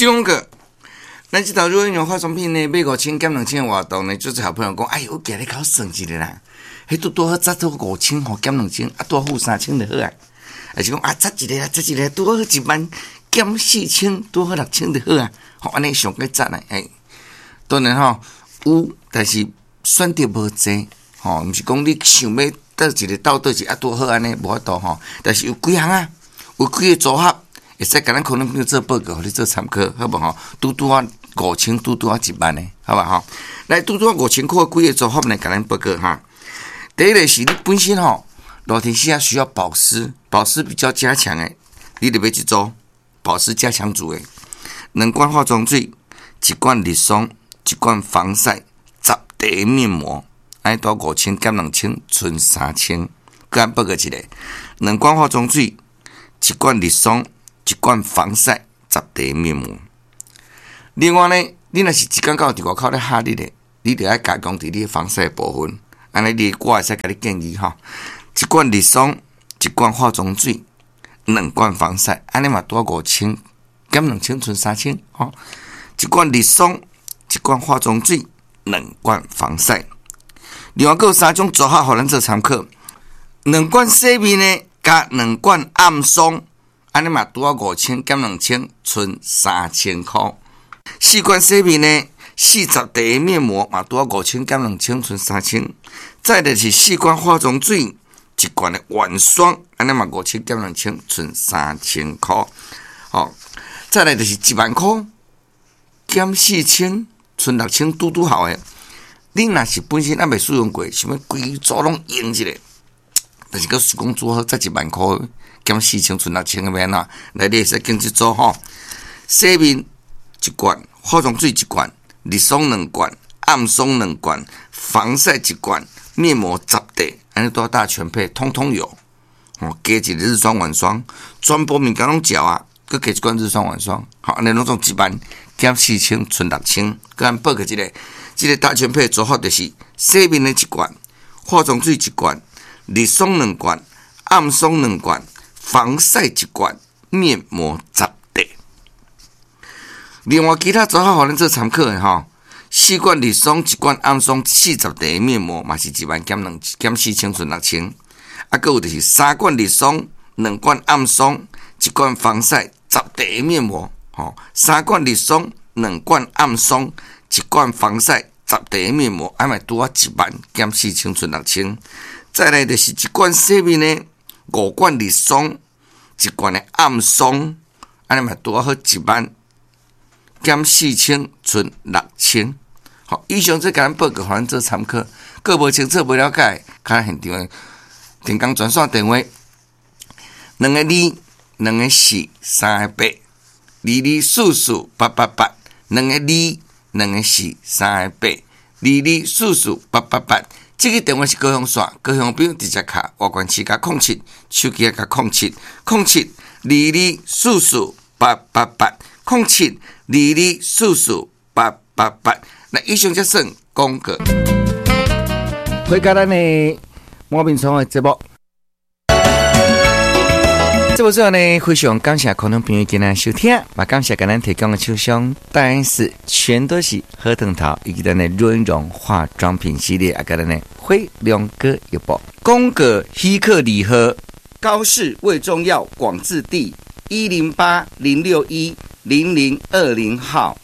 金龙哥，咱这套润润化妆品呢，买5000减2000的活动呢，就是好朋友讲，哎呦，今日考省一个啦，迄拄好砸到5000吼，减2000，啊，拄好付3000就好啊。还是讲啊，砸一个，拄好1万减4000，拄好6000就好啊。吼，安尼上个赞啊，当然吼有，但是选择无济，吼，毋是讲你想要倒一个到倒一个啊，拄好安尼无法度吼，但是有几项啊，有几个组合。会使甲咱可能比如做报告，互你做参考，好无吼？拄啊5000，拄啊1万的，好吧吼？来拄啊5000块几个组合呢？甲咱报告哈。第一个是你本身吼，热天时啊需要保湿比较加强的，你就要一组保湿加强组的，2罐化妆水，1罐日霜，1罐防晒，10袋面膜，安尼多5000减2000，剩3000。甲咱报告一个，2罐化妆水，1罐日霜。1罐防晒10袋面膜。另外呢，你若是一天到伫外口咧哈日的，你就要加强伫你的防晒部分。安尼我会使甲你建议吼，1罐日霜，1罐化妆水，2罐防晒，安尼嘛多5000减2000剩3000吼。1罐日霜，1罐化妆水，2罐防晒。另外，还有3种组合，互咱做参考。2罐洗面呢，加2罐暗霜。安尼嘛拄啊5000减2000，剩3000块。4罐洗面呢，40袋面膜嘛拄啊5000减2000，剩3000。再就是4罐化妆水，1罐的晚霜，安尼嘛5000减2000，剩3000块。好，再来就是1万块减4000，剩6000，拄好诶。你若是本身还未使用过，想要规组拢用一下，但是佮是讲做好才1万块。减4000剩6000个免啊，来你会使经济组吼，洗面1罐，化妆水1罐，日霜2罐，暗霜2罐，防晒1罐，面膜10袋，安尼多大全配，通通有。加一个日霜晚霜，全部物件拢缴啊，佮加1罐日霜晚霜，好，安尼拢总1万减4000剩6000。佮咱报个一个大全配组合就是洗面的1罐，化妆水1罐，日霜2罐，暗霜2罐。防晒1罐，面膜10袋。另外，其他组合互咱做参考的吼，4罐日霜，1罐暗霜，40袋面膜嘛是1万减4000剩6000。啊，佮有就是3罐日霜，2罐暗霜，1罐防晒，10袋面膜。吼，3罐日霜，2罐暗霜，1罐防晒，10袋面膜，还嘛拄啊1万减4000剩6000。再来就是1罐洗面呢。5罐日霜，1罐的暗霜，安尼嘛拄好1万减4000剩6000。好，以上这甲咱报告，互咱做参考。各无清楚、无了解，看现场的电工专线电话：2个2、2个4、3个8、224488，2个2、2个4、3个8、224488。这个电话是高雄线，高雄朋友直接卡外关市加07，手机加07，0722448888，0722448888。那以上就算广告。回到咱的毛面窗的节目。这部之后呢，非常感谢可能朋友今天收听，也感谢给咱提供的厂商，当然是全都是河藤桃以及咱的润润化妆品系列，也给咱的辉亮哥一报。公葛希克礼盒，高市卫中药广治地108-061-0020号。